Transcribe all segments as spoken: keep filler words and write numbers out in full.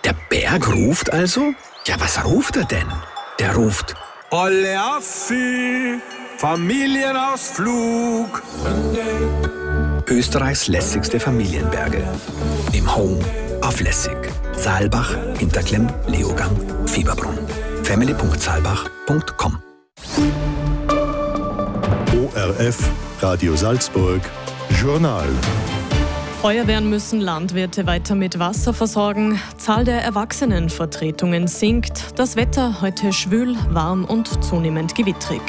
Der Berg ruft also? Ja, was ruft er denn? Der ruft: Olle Affi, Familienausflug. Österreichs lässigste Familienberge. Im Home auf Lässig. Saalbach, Hinterklemm, Leogang, Fieberbrunn. family punkt saalbach punkt com. O R F, Radio Salzburg, Journal. Feuerwehren müssen Landwirte weiter mit Wasser versorgen. Zahl der Erwachsenenvertretungen sinkt. Das Wetter heute schwül, warm und zunehmend gewittrig.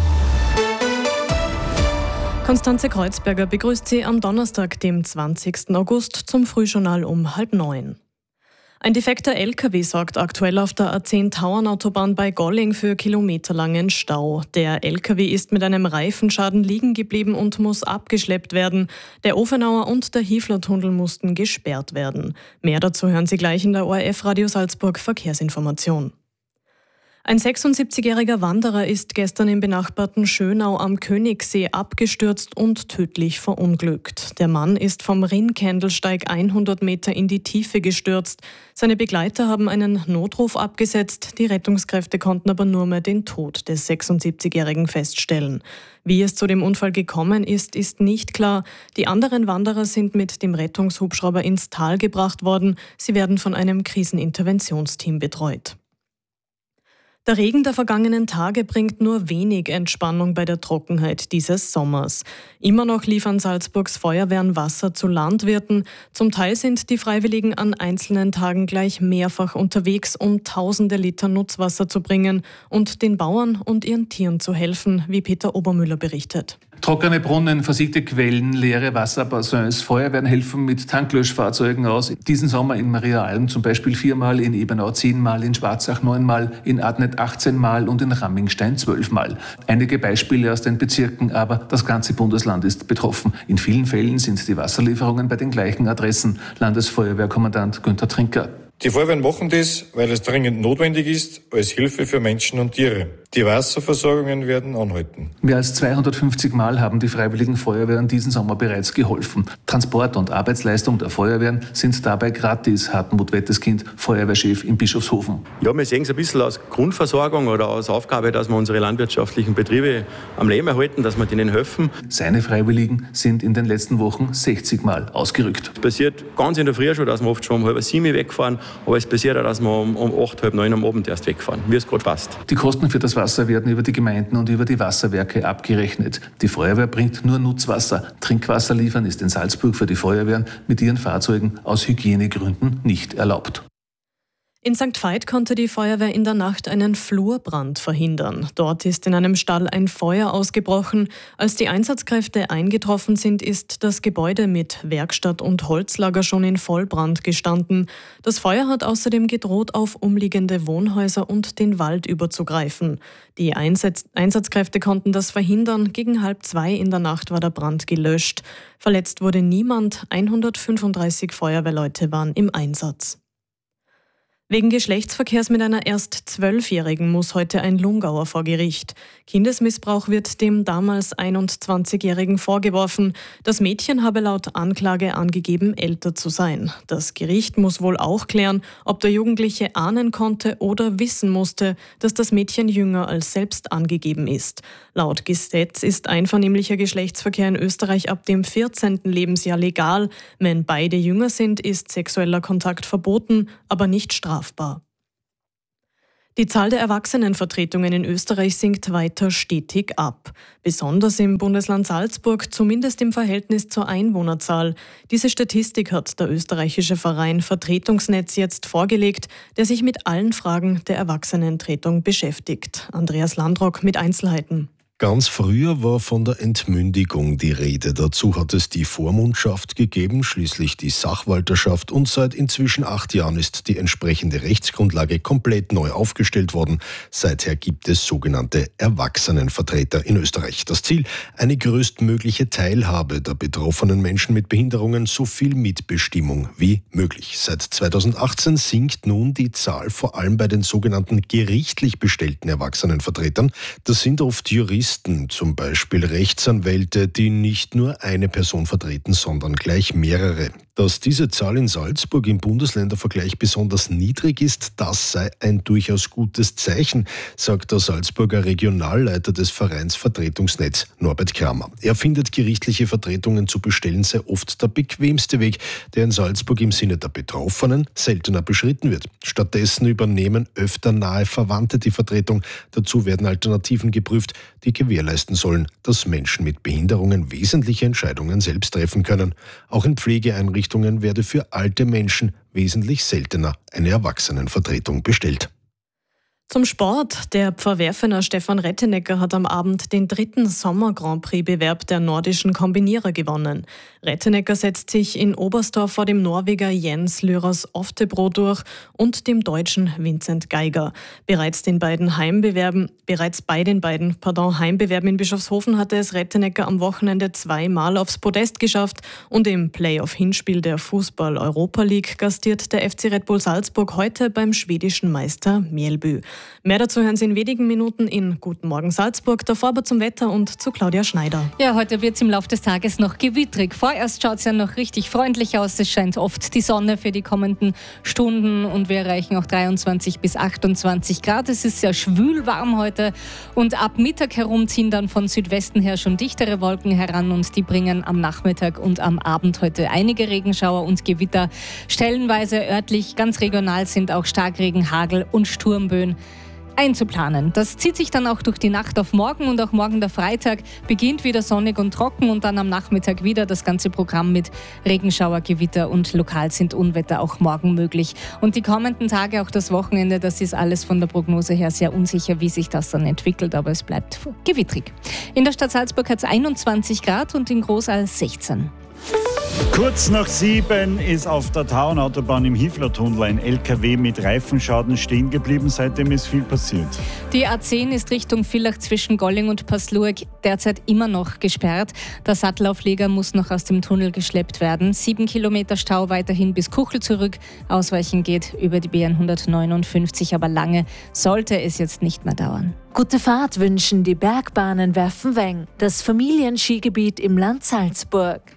Konstanze Kreuzberger begrüßt Sie am Donnerstag, dem zwanzigsten August, zum Frühjournal um halb neun. Ein defekter L K W sorgt aktuell auf der A zehn Tauernautobahn bei Golling für kilometerlangen Stau. Der L K W ist mit einem Reifenschaden liegen geblieben und muss abgeschleppt werden. Der Ofenauer und der Hiefler-Tunnel mussten gesperrt werden. Mehr dazu hören Sie gleich in der O R F Radio Salzburg Verkehrsinformation. Ein sechsundsiebzigjähriger Wanderer ist gestern im benachbarten Schönau am Königssee abgestürzt und tödlich verunglückt. Der Mann ist vom Rinnkendelsteig hundert Meter in die Tiefe gestürzt. Seine Begleiter haben einen Notruf abgesetzt. Die Rettungskräfte konnten aber nur mehr den Tod des sechsundsiebzigjährigen feststellen. Wie es zu dem Unfall gekommen ist, ist nicht klar. Die anderen Wanderer sind mit dem Rettungshubschrauber ins Tal gebracht worden. Sie werden von einem Kriseninterventionsteam betreut. Der Regen der vergangenen Tage bringt nur wenig Entspannung bei der Trockenheit dieses Sommers. Immer noch liefern Salzburgs Feuerwehren Wasser zu Landwirten. Zum Teil sind die Freiwilligen an einzelnen Tagen gleich mehrfach unterwegs, um tausende Liter Nutzwasser zu bringen und den Bauern und ihren Tieren zu helfen, wie Peter Obermüller berichtet. Trockene Brunnen, versiegte Quellen, leere Wasserbassins. Feuerwehren helfen mit Tanklöschfahrzeugen aus. Diesen Sommer in Mariaalm zum Beispiel viermal, in Ebenau zehnmal, in Schwarzach neunmal, in Adnet achtzehnmal und in Rammingstein zwölfmal. Einige Beispiele aus den Bezirken, aber das ganze Bundesland ist betroffen. In vielen Fällen sind die Wasserlieferungen bei den gleichen Adressen. Landesfeuerwehrkommandant Günther Trinker. Die Feuerwehren machen das, weil es dringend notwendig ist, als Hilfe für Menschen und Tiere. Die Wasserversorgungen werden anhalten. Mehr als zweihundertfünfzig Mal haben die Freiwilligen Feuerwehren diesen Sommer bereits geholfen. Transport und Arbeitsleistung der Feuerwehren sind dabei gratis. Hartmut Wetteskind, Feuerwehrchef in Bischofshofen. Ja, wir sehen es ein bisschen als Grundversorgung oder als Aufgabe, dass wir unsere landwirtschaftlichen Betriebe am Leben erhalten, dass wir denen helfen. Seine Freiwilligen sind in den letzten Wochen sechzig Mal ausgerückt. Es passiert ganz in der Früh schon, dass wir oft schon um halb sieben wegfahren, aber es passiert auch, dass wir um, um acht, halb neun am Abend erst wegfahren, wie es gerade passt. Die Kosten für das Wasser werden über die Gemeinden und über die Wasserwerke abgerechnet. Die Feuerwehr bringt nur Nutzwasser. Trinkwasser liefern ist in Salzburg für die Feuerwehren mit ihren Fahrzeugen aus Hygienegründen nicht erlaubt. In Sankt Veit konnte die Feuerwehr in der Nacht einen Flurbrand verhindern. Dort ist in einem Stall ein Feuer ausgebrochen. Als die Einsatzkräfte eingetroffen sind, ist das Gebäude mit Werkstatt und Holzlager schon in Vollbrand gestanden. Das Feuer hat außerdem gedroht, auf umliegende Wohnhäuser und den Wald überzugreifen. Die Einsatz- Einsatzkräfte konnten das verhindern. Gegen halb zwei in der Nacht war der Brand gelöscht. Verletzt wurde niemand. hundertfünfunddreißig Feuerwehrleute waren im Einsatz. Wegen Geschlechtsverkehrs mit einer erst Zwölfjährigen muss heute ein Lungauer vor Gericht. Kindesmissbrauch wird dem damals einundzwanzigjährigen vorgeworfen. Das Mädchen habe laut Anklage angegeben, älter zu sein. Das Gericht muss wohl auch klären, ob der Jugendliche ahnen konnte oder wissen musste, dass das Mädchen jünger als selbst angegeben ist. Laut Gesetz ist einvernehmlicher Geschlechtsverkehr in Österreich ab dem vierzehnten Lebensjahr legal. Wenn beide jünger sind, ist sexueller Kontakt verboten, aber nicht strafbar. Die Zahl der Erwachsenenvertretungen in Österreich sinkt weiter stetig ab. Besonders im Bundesland Salzburg, zumindest im Verhältnis zur Einwohnerzahl. Diese Statistik hat der österreichische Verein Vertretungsnetz jetzt vorgelegt, der sich mit allen Fragen der Erwachsenentretung beschäftigt. Andreas Landrock mit Einzelheiten. Ganz früher war von der Entmündigung die Rede. Dazu hat es die Vormundschaft gegeben, schließlich die Sachwalterschaft, und seit inzwischen acht Jahren ist die entsprechende Rechtsgrundlage komplett neu aufgestellt worden. Seither gibt es sogenannte Erwachsenenvertreter in Österreich. Das Ziel: eine größtmögliche Teilhabe der betroffenen Menschen mit Behinderungen, so viel Mitbestimmung wie möglich. Seit zweitausendachtzehn sinkt nun die Zahl, vor allem bei den sogenannten gerichtlich bestellten Erwachsenenvertretern. Das sind oft Juristen Juristen, zum Beispiel Rechtsanwälte, die nicht nur eine Person vertreten, sondern gleich mehrere. Dass diese Zahl in Salzburg im Bundesländervergleich besonders niedrig ist, das sei ein durchaus gutes Zeichen, sagt der Salzburger Regionalleiter des Vereins Vertretungsnetz, Norbert Kramer. Er findet, gerichtliche Vertretungen zu bestellen sei oft der bequemste Weg, der in Salzburg im Sinne der Betroffenen seltener beschritten wird. Stattdessen übernehmen öfter nahe Verwandte die Vertretung. Dazu werden Alternativen geprüft, die gewährleisten sollen, dass Menschen mit Behinderungen wesentliche Entscheidungen selbst treffen können. Auch in Pflegeeinrichtungen werde für alte Menschen wesentlich seltener eine Erwachsenenvertretung bestellt. Zum Sport. Der Pfarrwerfener Stefan Rettenecker hat am Abend den dritten Sommer-Grand-Prix-Bewerb der nordischen Kombinierer gewonnen. Rettenecker setzt sich in Oberstdorf vor dem Norweger Jens Lyras Oftebro durch und dem Deutschen Vincent Geiger. Bereits, den beiden Heimbewerben, bereits bei den beiden pardon, Heimbewerben in Bischofshofen hatte es Rettenecker am Wochenende zweimal aufs Podest geschafft und im Playoff-Hinspiel der Fußball-Europa League gastiert der F C Red Bull Salzburg heute beim schwedischen Meister Mjällby. Mehr dazu hören Sie in wenigen Minuten in Guten Morgen Salzburg. Davor aber zum Wetter und zu Claudia Schneider. Ja, heute wird es im Laufe des Tages noch gewittrig. Vorerst schaut es ja noch richtig freundlich aus. Es scheint oft die Sonne für die kommenden Stunden und wir erreichen auch dreiundzwanzig bis achtundzwanzig Grad. Es ist sehr schwül warm heute und ab Mittag herum ziehen dann von Südwesten her schon dichtere Wolken heran und die bringen am Nachmittag und am Abend heute einige Regenschauer und Gewitter. Stellenweise örtlich, ganz regional sind auch Starkregen, Hagel und Sturmböen einzuplanen. Das zieht sich dann auch durch die Nacht auf morgen und auch morgen der Freitag beginnt wieder sonnig und trocken und dann am Nachmittag wieder das ganze Programm mit Regenschauer, Gewitter und lokal sind Unwetter auch morgen möglich. Und die kommenden Tage, auch das Wochenende, das ist alles von der Prognose her sehr unsicher, wie sich das dann entwickelt, aber es bleibt gewittrig. In der Stadt Salzburg hat es einundzwanzig Grad und in Großal sechzehn. Kurz nach sieben ist auf der Tauernautobahn im Hiefler-Tunnel ein L K W mit Reifenschaden stehen geblieben. Seitdem ist viel passiert. Die A zehn ist Richtung Villach zwischen Golling und Passlurg derzeit immer noch gesperrt. Der Sattelaufleger muss noch aus dem Tunnel geschleppt werden. Sieben Kilometer Stau weiterhin bis Kuchel zurück. Ausweichen geht über die B hundertneunundfünfzig, aber lange sollte es jetzt nicht mehr dauern. Gute Fahrt wünschen die Bergbahnen Werfenweng, das Familienskigebiet im Land Salzburg.